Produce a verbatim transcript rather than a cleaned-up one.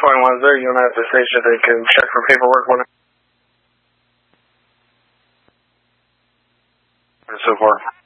point one zero, you'll have to station they can check for paperwork when and so forth.